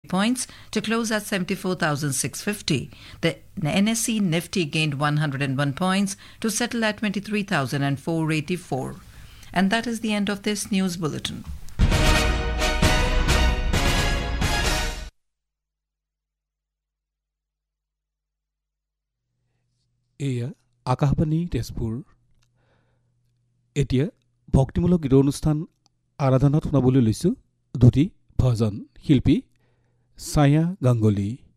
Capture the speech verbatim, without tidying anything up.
points to close at seventy-four thousand six hundred fifty. The N S E Nifty gained one hundred one points to settle at twenty-three thousand four hundred eighty-four. And that is the end of this news bulletin. এয়া আকাশবাণী তেজপুৰ। এতিয়া ভক্তিমূলক গীত অনুষ্ঠান আৰাধনাত শুনাবলৈ লৈছোঁ দুটি ভজন শিল্পী ছায়া গাংগুলী।